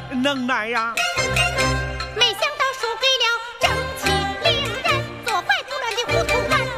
能耐呀！ 没想到输给了正气凛然、坐怀不乱的糊涂汉。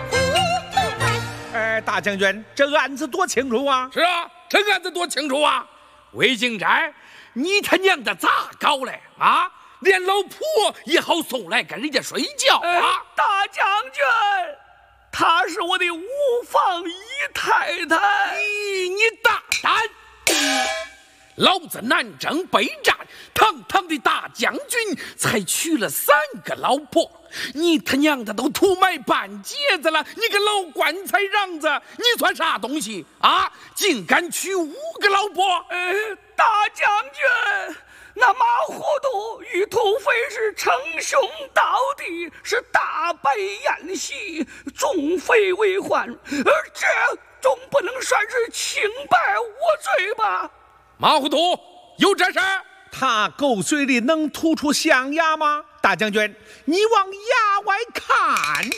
大将军，这案子多清楚啊！ 是啊，这案子多清楚啊！魏金斋，你他娘的咋搞嘞啊？连老婆也好送来跟人家睡觉啊！ 大将军，她是我的无房姨太太。 你大胆！老子南征北战，堂堂的大将军，才娶了3个老婆，你他娘的都土埋半截子了，你个老棺材瓤子，你算啥东西啊？竟敢娶5个老婆！ 大将军，那马糊涂与土匪是称兄道弟，是大摆宴席，众匪为患，而这总不能算是清白无罪吧？ 马糊涂有这事？ 他狗嘴里能吐出象牙吗？大将军，你往衙外看，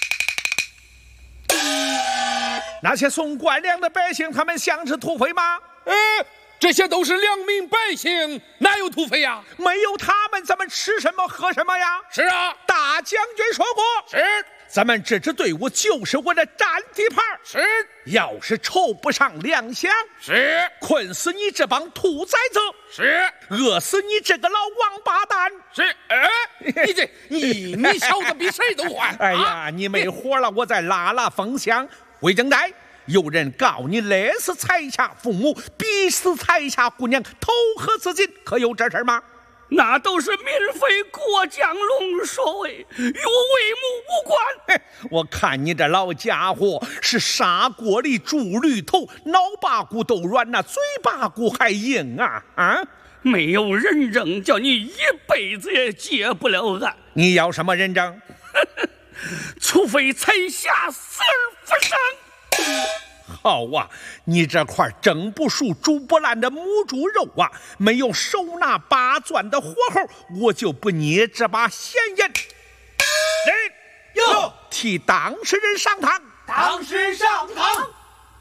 那些送官粮的百姓，他们像是土匪吗？ 这些都是良民百姓，哪有土匪呀？ 没有他们，咱们吃什么喝什么呀？ 是啊， 大将军说过， 是。 咱们这支队伍就是为了占地盘， 是。 要是筹不上粮饷， 是。 困死你这帮兔崽子， 是。 饿死你这个老王八蛋， 是。你小子比谁都坏！ 哎呀，你没活了，我再拉拉风箱。魏正代，有人告你勒死才下父母，逼死才下姑娘，投河自尽，可有这事吗？ 那都是民匪过江龙所为，与我魏母无关。 我看你这老家伙是砂锅里煮驴头，脑把骨都软呐，嘴巴骨还硬啊！ 没有人证，叫你一辈子也结不了案。 你要什么人证？ 除非才下死而复生。 好啊，你这块蒸不熟煮不烂的母猪肉啊，没有手拿把攥的火候，我就不捏这把闲言。人哟， 替当事人上堂。 当事人上堂。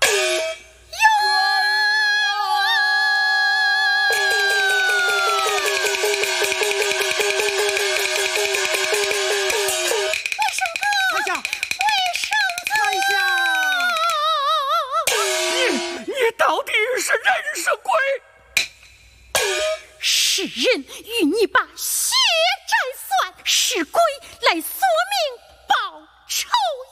到底是人是鬼？ 是人与你把血债算，是鬼来索命报仇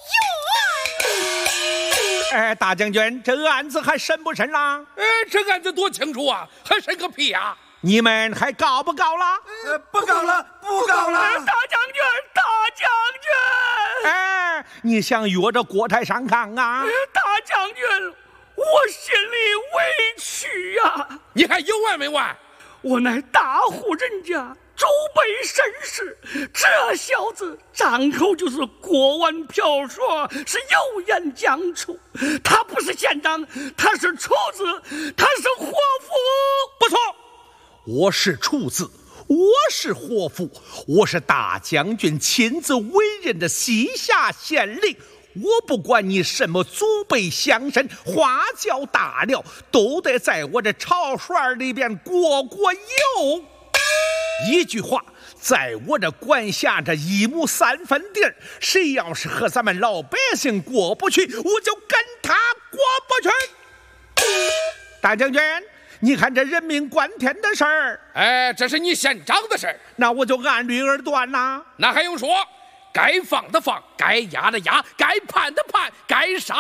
冤。 大将军，这案子还审不审啦？ 这案子多清楚啊，还审个屁啊！ 你们还告不告了？ 不告了，不告了！ 大将军，大将军！ 你想约着郭台上炕啊？ 大将军，我心里委屈呀！ 你还有完没完？ 我乃大户人家，祖辈绅士，这小子张口就是锅碗瓢勺，是油盐酱醋。他不是县长，他是厨子，他是伙夫。 不错，我是厨子，我是伙夫，我是大将军亲自委任的西夏县令。我不管你什么祖辈乡绅花轿大料，都得在我这炒涮里边过油。一句话，在我这管辖这1亩3分地儿，谁要是和咱们老百姓过不去，我就跟他过不去。大将军，你看这人命关天的事儿， 这是你县长的事儿， 那我就按律而断呐。 那还用说？该放的放，该压的压，该判的判，该杀